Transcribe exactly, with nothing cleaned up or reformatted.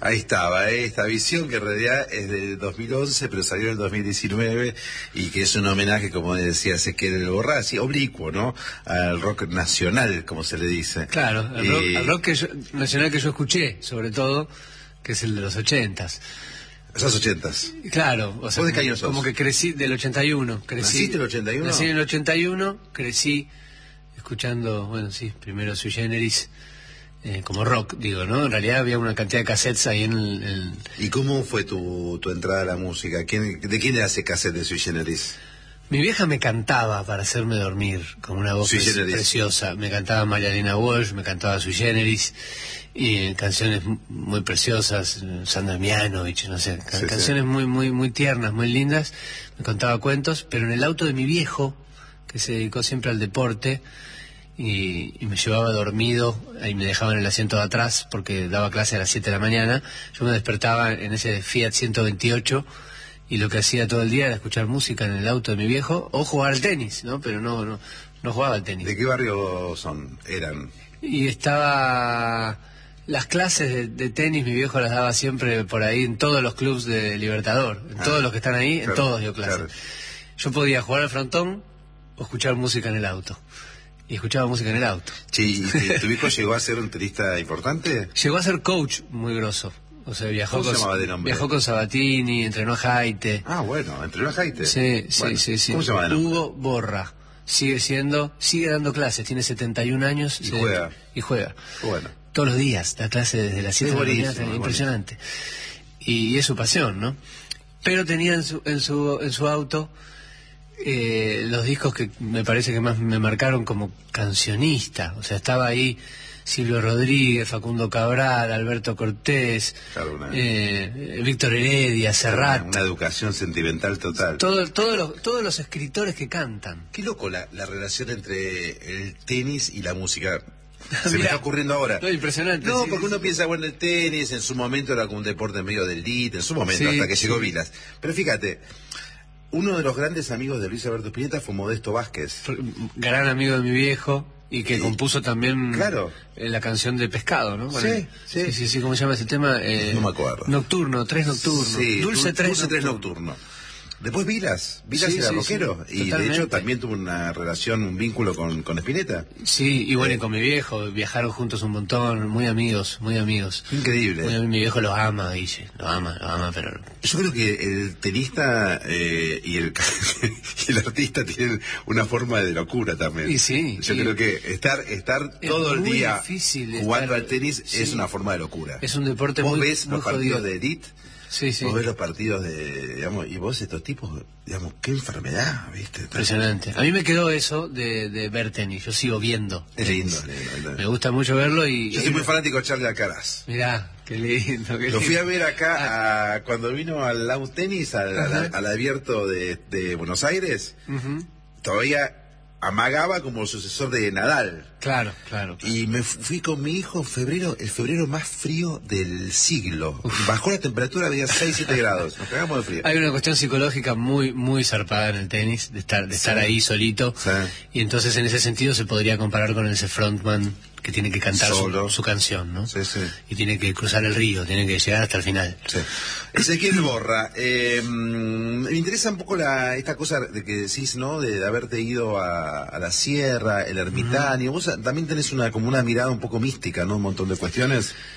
Ahí estaba, ¿eh? Esta visión que en realidad es del dos mil once, pero salió en el dos mil diecinueve y que es un homenaje, como decía Ezequiel Borrás, oblicuo, ¿no? Al rock nacional, como se le dice. Claro, al y... rock, al rock que yo, nacional que yo escuché, sobre todo, que es el de los ochentas. Esos ochentas. Claro, o sea, ¿Vos de qué año sos? Como que crecí del ochenta y uno. Crecí, ¿Naciste en el ochenta y uno? Nací en el ochenta y uno, crecí escuchando, bueno, sí, primero Sui Generis, eh, como rock, digo, ¿no? En realidad había una cantidad de cassettes ahí en el... el... ¿Y cómo fue tu, tu entrada a la música? ¿Quién, ¿De quién era ese cassette de Sui Generis? Mi vieja me cantaba para hacerme dormir, con una voz pre preciosa. Me cantaba Marialina Walsh, me cantaba Sui Generis, y eh, canciones muy preciosas, Sandra Mianovich, no sé, sí, canciones sí. muy muy muy tiernas, muy lindas. Me contaba cuentos, pero en el auto de mi viejo, que se dedicó siempre al deporte, y, y me llevaba dormido, ahí me dejaba en el asiento de atrás, porque daba clase a las siete de la mañana. Yo me despertaba en ese Fiat ciento veintiocho, y lo que hacía todo el día era escuchar música en el auto de mi viejo o jugar al tenis, ¿no? Pero no no no jugaba al tenis. ¿De qué barrio son? Eran. Y estaba... Las clases de, de tenis mi viejo las daba siempre por ahí en todos los clubs de Libertador, en ah, todos los que están ahí, claro, en todos dio clases. Claro. Yo podía jugar al frontón o escuchar música en el auto. Y escuchaba música en el auto. Sí, ¿y tu viejo llegó a ser un tenista importante? Llegó a ser coach muy grosso. O sea, viajó ¿Cómo con, se llamaba de nombre? Viajó con Sabatini, entrenó a Jaite. Ah, bueno, entrenó a Jaite. Sí, bueno, sí, sí, sí. ¿Cómo se llama de nombre? Hugo Borra. Sigue siendo, sigue dando clases, tiene setenta y un años. Y se, juega. Y juega. Bueno. Todos los días, da clase desde las siete de la mañana, impresionante. Y, y es su pasión, ¿no? Pero tenía en su, en su, en su auto eh, los discos que me parece que más me marcaron como cancionista. O sea, estaba ahí Silvio Rodríguez, Facundo Cabral, Alberto Cortés, claro, una... eh, Víctor Heredia, Serrat. Una, una educación sentimental total. Todo, todo los, todos los escritores que cantan. Qué loco la, la relación entre el tenis y la música. Se Mirá, me está ocurriendo ahora. No, impresionante. No, sí, porque sí, uno sí. piensa, bueno, el tenis en su momento era como un deporte medio del elite, en su momento, Sí, hasta que sí. llegó Vilas. Pero fíjate, uno de los grandes amigos de Luis Alberto Spinetta fue Modesto Vázquez. Gran amigo de mi viejo, y que sí. compuso también claro. eh, la canción de Pescado, ¿no? Bueno, sí, sí, sí, sí, sí, ¿cómo se llama ese tema? Eh, no me acuerdo. Nocturno, Tres Nocturno. Sí, Dulce Tres Dulce Tres Nocturno. Nocturno. Después Vilas, Vilas Sí, era sí, rockero, sí, y de hecho también tuvo una relación, un vínculo con, con Spinetta. Sí, y bueno, eh. y con mi viejo, viajaron juntos un montón, muy amigos, muy amigos. Increíble. Muy, mi viejo lo ama, Guille, lo ama, lo ama, pero... Yo creo que el tenista eh, y, el, y el artista tienen una forma de locura también. Y sí. Yo y creo que estar estar es todo el día jugando estar, al tenis sí. es una forma de locura. Es un deporte vos muy, ves muy los partidos jodido. de elite, sí, sí. vos ves los partidos de, digamos, y vos estos tipos, digamos, qué enfermedad, ¿viste? Impresionante. A mí me quedó eso de, de ver tenis, yo sigo viendo. Es lindo, lindo, lindo. Me gusta mucho verlo y... Yo soy muy fanático de Charlie Alcaraz. Mirá, qué lindo, qué lindo. Lo fui a ver acá a, cuando vino al Lawn Tennis, al, al, al abierto de, de Buenos Aires. Uh-huh. Todavía amagaba como sucesor de Nadal. Claro, claro, claro. Y me fui con mi hijo en febrero, el febrero más frío del siglo. Uf. Bajó la temperatura, había seis, siete grados. Nos cagamos de frío. Hay una cuestión psicológica muy muy zarpada en el tenis, de estar de estar sí. ahí solito. Sí. Y entonces en ese sentido se podría comparar con ese frontman que tiene que cantar Solo. Su, su canción, ¿no? Sí, sí. Y tiene que cruzar el río, tiene que llegar hasta el final. Sí. Ezequiel Borra, eh, me interesa un poco la, esta cosa de que decís, ¿no? De, de haberte ido a, a la sierra, el ermitaño. Uh-huh. Vos también tenés una como una mirada un poco mística, ¿no? Un montón de cuestiones.